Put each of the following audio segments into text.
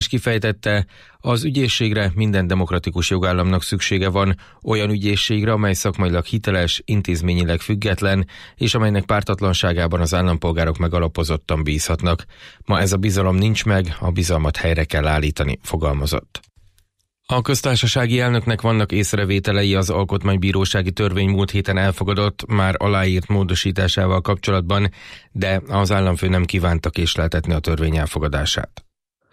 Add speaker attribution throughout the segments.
Speaker 1: kifejtette, az ügyészségre minden demokratikus jogállamnak szüksége van, olyan ügyészségre, amely szakmailag hiteles, intézményileg független, és amelynek pártatlanságában az állampolgárok megalapozottan bízhatnak. Ma ez a bizalom nincs meg, a bizalmat helyre kell állítani, fogalmazott. A köztársasági elnöknek vannak észrevételei az alkotmánybírósági törvény múlt héten elfogadott, már aláírt módosításával kapcsolatban, de az államfő nem kívánta késleltetni a törvény elfogadását.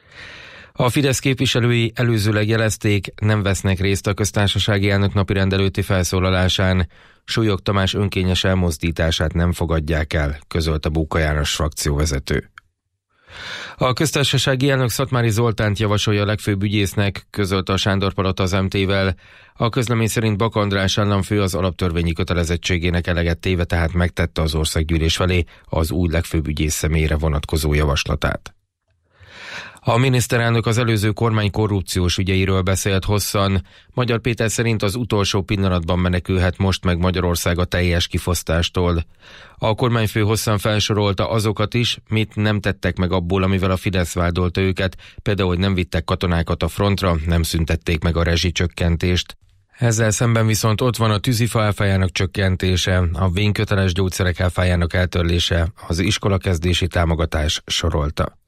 Speaker 1: A Fidesz képviselői előzőleg jelezték, nem vesznek részt a köztársasági elnök napirend előtti felszólalásán, Súlyog Tamás önkényes elmozdítását nem fogadják el, közölte Bóka János frakcióvezető. A köztársasági elnök Szatmári Zoltánt javasolja a legfőbb ügyésznek, közölte a Sándor-palota az MT-vel. A közlemény szerint Bak András államfő az alaptörvényi kötelezettségének eleget téve, tehát megtette az országgyűlés felé az új legfőbb ügyész személyére vonatkozó javaslatát. A miniszterelnök az előző kormány korrupciós ügyeiről beszélt hosszan. Magyar Péter szerint az utolsó pillanatban menekülhet most meg Magyarország a teljes kifosztástól. A kormányfő hosszan felsorolta azokat is, mit nem tettek meg abból, amivel a Fidesz vádolta őket, például, hogy nem vittek katonákat a frontra, nem szüntették meg a rezsicsökkentést. Ezzel szemben viszont ott van a tűzifa áfájának csökkentése, a vényköteles gyógyszerek áfájának eltörlése, az iskolakezdési támogatás, sorolta.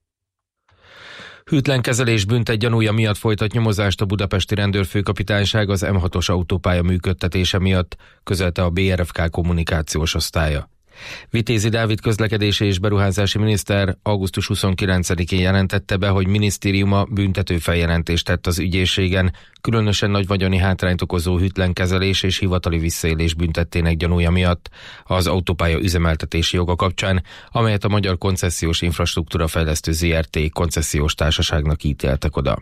Speaker 1: Hűtlen kezelés büntet gyanúja miatt folytat nyomozást a budapesti rendőrfőkapitányság az M6-os autópálya működtetése miatt, közölte a BRFK kommunikációs osztálya. Vitézi Dávid közlekedési és beruházási miniszter augusztus 29-én jelentette be, hogy minisztériuma büntető feljelentést tett az ügyészségen, különösen nagy vagyoni hátrányt okozó hűtlen kezelés és hivatali visszaélés büntettének gyanúja miatt az autópálya üzemeltetési joga kapcsán, amelyet a Magyar Koncesziós Infrastruktúra Fejlesztő ZRT koncesziós társaságnak ítéltek oda.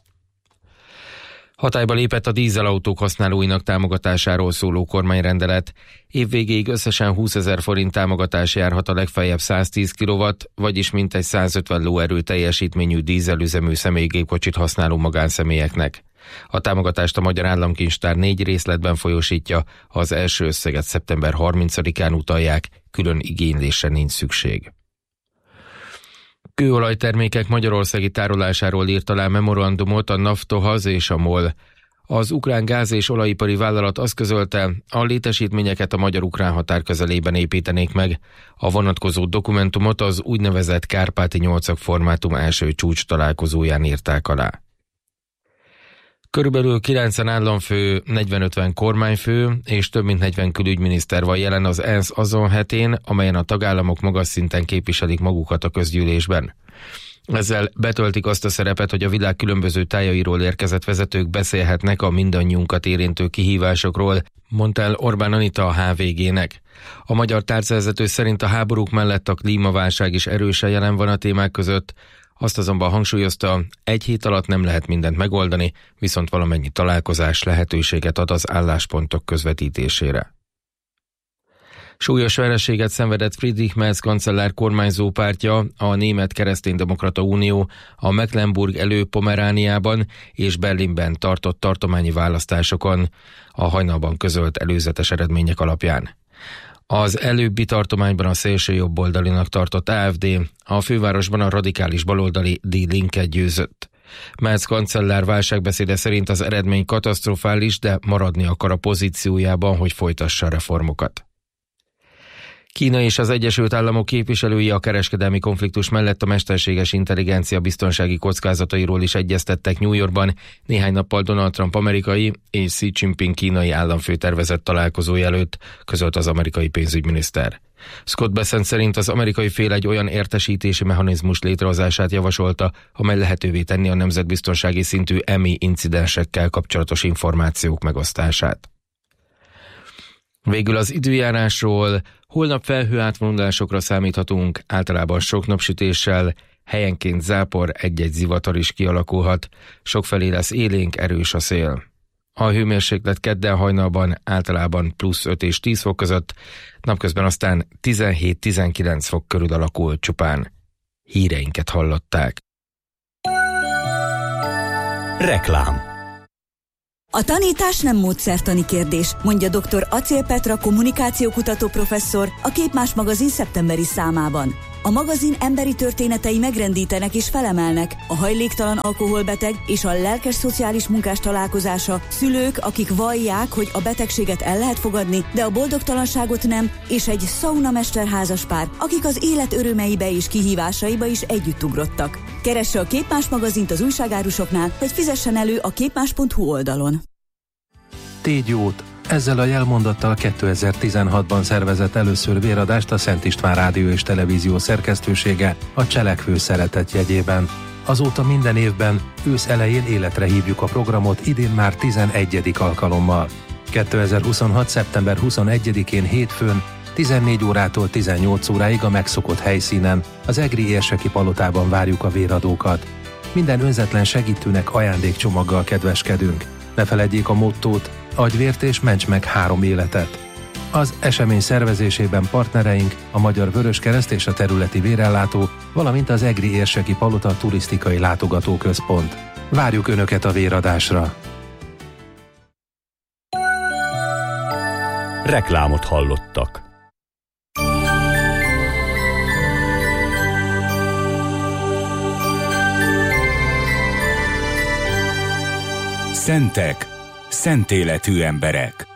Speaker 1: Hatályba lépett a dízelautók használóinak támogatásáról szóló kormányrendelet. Évvégéig összesen 20 000 forint támogatás járhat a legfeljebb 110 kW, vagyis mintegy 150 lóerő teljesítményű dízelüzemű személygépkocsit használó magánszemélyeknek. A támogatást a Magyar Államkincstár 4 részletben folyósítja, az első összeget szeptember 30-án utalják, külön igénylésre nincs szükség. Kőolajtermékek magyarországi tárolásáról írt alá memorandumot a Naftogaz és a MOL. Az ukrán gáz- és olajipari vállalat azt közölte, a létesítményeket a magyar-ukrán határ közelében építenék meg. A vonatkozó dokumentumot az úgynevezett Kárpáti 8-ak formátum első csúcs találkozóján írták alá. Körülbelül 90 államfő, 40-50 kormányfő és több mint 40 külügyminiszter van jelen az ENSZ azon hetén, amelyen a tagállamok magas szinten képviselik magukat a közgyűlésben. Ezzel betöltik azt a szerepet, hogy a világ különböző tájairól érkezett vezetők beszélhetnek a mindannyiunkat érintő kihívásokról, mondta el Orbán Anita a HVG-nek. A magyar tárcavezető szerint a háborúk mellett a klímaválság is erősen jelen van a témák között, azt azonban hangsúlyozta, egy hét alatt nem lehet mindent megoldani, viszont valamennyi találkozás lehetőséget ad az álláspontok közvetítésére. Súlyos vereséget szenvedett Friedrich Merz kancellár kormányzó pártja, a Német Kereszténydemokrata Unió a Mecklenburg Elő-Pomerániában és Berlinben tartott tartományi választásokon, a hajnalban közölt előzetes eredmények alapján. Az előbbi tartományban a szélső jobboldalinak tartott AfD, a fővárosban a radikális baloldali Die Linke győzött. Merz kancellár válságbeszéde szerint az eredmény katasztrofális, de maradni akar a pozíciójában, hogy folytassa a reformokat. Kína és az Egyesült Államok képviselői a kereskedelmi konfliktus mellett a mesterséges intelligencia biztonsági kockázatairól is egyeztettek New Yorkban, néhány nappal Donald Trump amerikai és Xi Jinping kínai államfő tervezett találkozója előtt, közölt az amerikai pénzügyminiszter. Scott Bessent szerint az amerikai fél egy olyan értesítési mechanizmus létrehozását javasolta, amely lehetővé tenni a nemzetbiztonsági szintű EMI incidensekkel kapcsolatos információk megosztását. Végül az időjárásról. Holnap felhőátvonulásokra számíthatunk, általában sok napsütéssel, helyenként zápor, egy-egy zivatar is kialakulhat, sokfelé lesz élénk, erős a szél. A hőmérséklet kedden hajnalban általában plusz 5 és 10 fok között, napközben aztán 17-19 fok körül alakul csupán. Híreinket hallották.
Speaker 2: Reklám.
Speaker 3: A tanítás nem módszertani kérdés, mondja dr. Acél Petra kommunikációkutató professzor a Képmás magazin szeptemberi számában. A magazin emberi történetei megrendítenek és felemelnek, a hajléktalan alkoholbeteg és a lelkes szociális munkás találkozása, szülők, akik vallják, hogy a betegséget el lehet fogadni, de a boldogtalanságot nem, és egy szaunamester házaspár, akik az élet örömeibe és kihívásaiba is együtt ugrottak. Keresse a Képmás magazint az újságárusoknál, vagy fizessen elő a képmás.hu oldalon.
Speaker 4: Tégy jót! Ezzel a jelmondattal 2016-ban szervezett először véradást a Szent István Rádió és Televízió szerkesztősége a Cselekvő Szeretet jegyében. Azóta minden évben ősz elején életre hívjuk a programot, idén már 11. alkalommal. 2026. szeptember 21-én hétfőn 14 órától 18 óráig a megszokott helyszínen, az Egri érseki palotában várjuk a véradókat. Minden önzetlen segítőnek ajándékcsomaggal kedveskedünk. Ne feledjék a mottót: adj vért és ments meg 3 életet. Az esemény szervezésében partnereink a Magyar Vöröskereszt és a területi vérellátó, valamint az Egri érseki palota turisztikai látogatóközpont. Várjuk Önöket a véradásra!
Speaker 2: Reklámot hallottak. Szentek, szent életű emberek.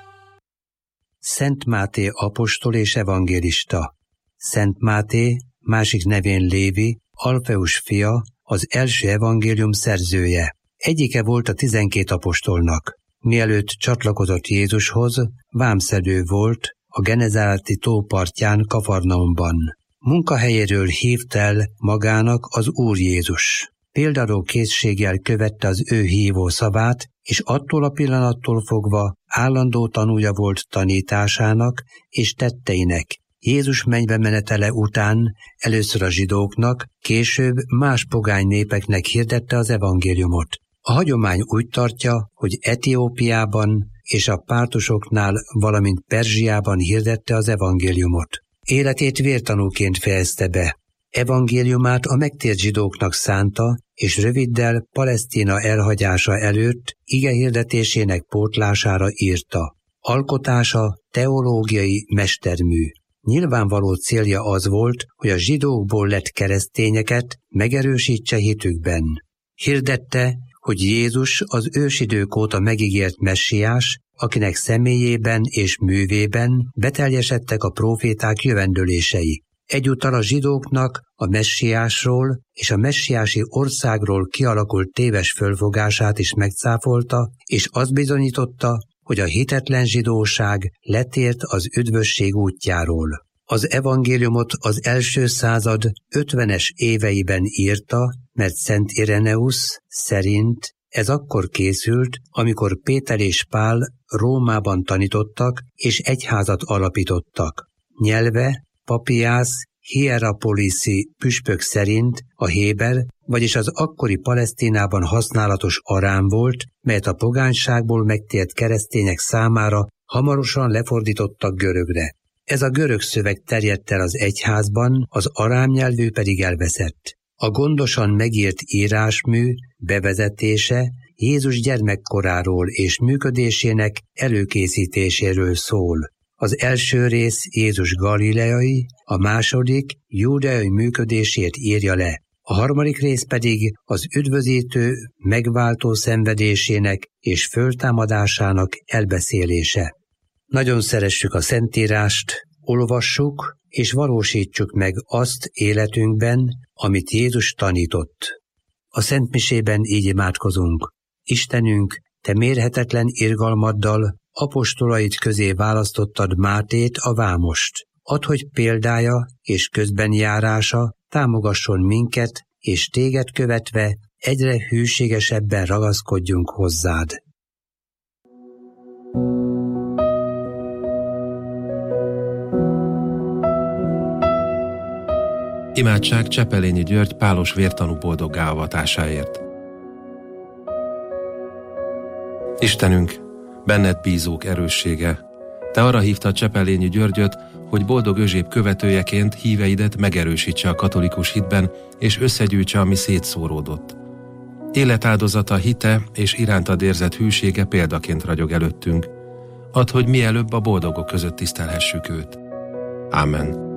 Speaker 5: Szent Máté apostol és evangélista. Szent Máté, másik nevén Lévi, Alfeus fia, az első evangélium szerzője. Egyike volt a 12 apostolnak. Mielőtt csatlakozott Jézushoz, vámszedő volt a Genezáreti tó partján Kafarnaumban. Munkahelyéről hívt el magának az Úr Jézus. Példaró készséggel követte az ő hívó szavát, és attól a pillanattól fogva állandó tanúja volt tanításának és tetteinek. Jézus mennybe menetele után először a zsidóknak, később más pogány népeknek hirdette az evangéliumot. A hagyomány úgy tartja, hogy Etiópiában és a pártusoknál, valamint Perzsiában hirdette az evangéliumot. Életét vértanúként fejezte be. Evangéliumát a megtért zsidóknak szánta, és röviddel Palesztina elhagyása előtt igehirdetésének pótlására írta. Alkotása teológiai mestermű. Nyilvánvaló célja az volt, hogy a zsidókból lett keresztényeket megerősítse hitükben. Hirdette, hogy Jézus az ősidők óta megígért messiás, akinek személyében és művében beteljesedtek a próféták jövendőlései. Egyúttal a zsidóknak a messiásról és a messiási országról kialakult téves fölfogását is megcáfolta, és azt bizonyította, hogy a hitetlen zsidóság letért az üdvösség útjáról. Az evangéliumot az első század 50-es éveiben írta, mert Szent Ireneusz szerint ez akkor készült, amikor Péter és Pál Rómában tanítottak és egyházat alapítottak. Nyelve Papiász Hierapoliszi püspök szerint a héber, vagyis az akkori Palesztinában használatos arám volt, melyet a pogányságból megtért keresztények számára hamarosan lefordítottak görögre. Ez a görög szöveg terjedt el az egyházban, az arám nyelvű pedig elveszett. A gondosan megírt írásmű bevezetése Jézus gyermekkoráról és működésének előkészítéséről szól. Az első rész Jézus galileai, a második júdeai működését írja le. A harmadik rész pedig az üdvözítő, megváltó szenvedésének és föltámadásának elbeszélése. Nagyon szeressük a Szentírást, olvassuk és valósítsuk meg azt életünkben, amit Jézus tanított. A szentmisében így imádkozunk. Istenünk, Te mérhetetlen irgalmaddal apostolaid közé választottad Mátét, a vámost. Add, hogy példája és közbenjárása támogasson minket, és Téged követve egyre hűségesebben ragaszkodjunk hozzád.
Speaker 4: Imádság Csepelényi György pálos vértanú boldoggá avatásáért. Istenünk, benned bízók erőssége, Te arra hívtad Csepelényi Györgyöt, hogy boldog özséb követőjeként híveidet megerősítse a katolikus hitben, és összegyűjtse, ami szétszóródott. Életáldozata, hite és irántad érzett hűsége példaként ragyog előttünk. Add, hogy mielőbb a boldogok között tisztelhessük őt. Ámen.